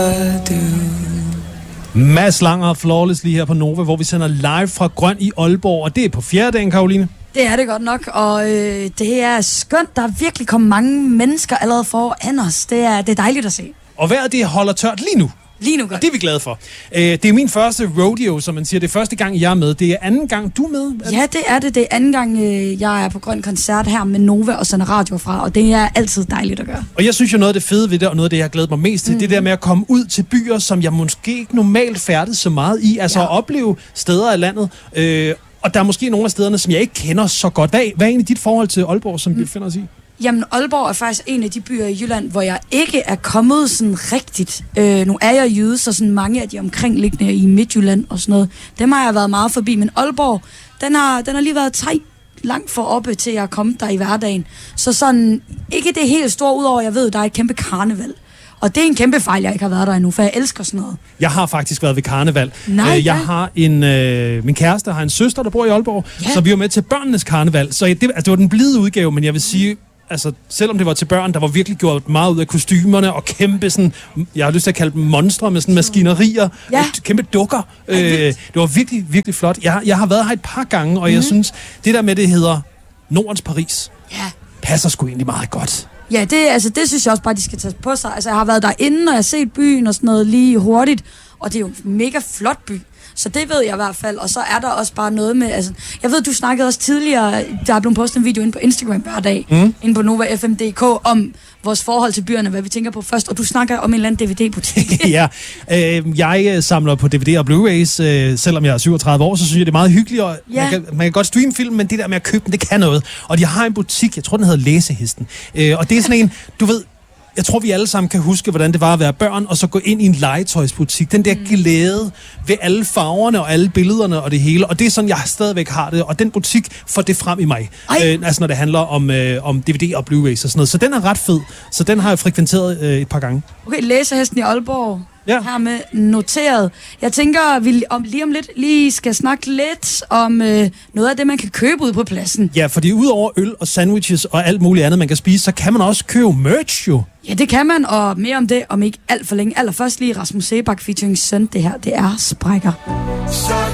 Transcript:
Mads Langer, Flawless lige her på Nova, hvor vi sender live fra Grøn i Aalborg, og det er på fjerdedagen, Karoline. Det er det godt nok, og det er skønt. Der er virkelig kommet mange mennesker allerede foran os. Det er dejligt at se. Og vejret det holder tørt lige nu. Lige nu godt. Og det er vi glade for. Det er min første rodeo, som man siger. Det er første gang, jeg er med. Det er anden gang, du er med? Ja, det er det. Det er anden gang, jeg er på Grøn Koncert her med Nova og sender radio fra, og det er altid dejligt at gøre. Og jeg synes jo, noget af det fede ved det, og noget af det, jeg har glædet mig mest til, det der med at komme ud til byer, som jeg måske ikke normalt færdes så meget i. Altså at opleve steder i landet. Og der er måske nogle af stederne, som jeg ikke kender så godt. Hvad er egentlig dit forhold til Aalborg, som vi befinder os i? Jamen, Aalborg er faktisk en af de byer i Jylland, hvor jeg ikke er kommet sådan rigtigt. Nu er jeg jyde, så sådan mange af de omkringliggende i Midtjylland og sådan noget, dem har jeg været meget forbi. Men Aalborg, den har lige været 3 langt for oppe til jeg er kommet der i hverdagen. Så sådan, ikke det helt store, udover jeg ved, der er et kæmpe karneval. Og det er en kæmpe fejl, jeg ikke har været der endnu, for jeg elsker sådan noget. Jeg har faktisk været ved karneval. Nej, jeg har min kæreste har en søster, der bor i Aalborg, så vi var med til børnenes karneval. Så det var den blide udgave, men jeg vil sige, altså, selvom det var til børn, der var virkelig gjort meget ud af kostymerne og kæmpe sådan, jeg har lyst til at kalde dem monstre med sådan maskinerier, kæmpe dukker. Det var virkelig, virkelig flot. Jeg har været her et par gange, og jeg synes, det der med, det hedder Nordens Paris, passer sgu egentlig meget godt. Ja, det synes jeg også bare, de skal tage på sig. Altså, jeg har været derinde, og jeg har set byen og sådan noget lige hurtigt, og det er jo en mega flot by. Så det ved jeg i hvert fald, og så er der også bare noget med, altså, jeg ved, du snakkede også tidligere, der er blevet postet en video inde på Instagram hver dag, inde på NovaFM.dk, om vores forhold til byerne, hvad vi tænker på først, og du snakker om en eller anden DVD-butik. Ja, jeg samler på DVD og Blu-rays, selvom jeg er 37 år, så synes jeg, det er meget hyggeligt, og man kan godt streame film, men det der med at købe den, det kan noget. Og de har en butik, jeg tror, den hedder Læsehesten, og det er sådan en, du ved, jeg tror, vi alle sammen kan huske, hvordan det var at være børn, og så gå ind i en legetøjsbutik. Den der glæde ved alle farverne og alle billederne og det hele. Og det er sådan, jeg stadigvæk har det. Og den butik får det frem i mig. Altså, når det handler om DVD og Blu-rays og sådan noget. Så den er ret fed. Så den har jeg frekventeret et par gange. Okay, Læsehesten i Aalborg. Her med noteret. Jeg tænker, vi lige om lidt lige skal snakke lidt om noget af det, man kan købe ud på pladsen. Ja, fordi udover øl og sandwiches og alt muligt andet, man kan spise, så kan man også købe merch jo. Ja, det kan man, og mere om det om ikke alt for længe. Allerførst lige Rasmus Sebak featuring Søn. Det her, det er Sprækker.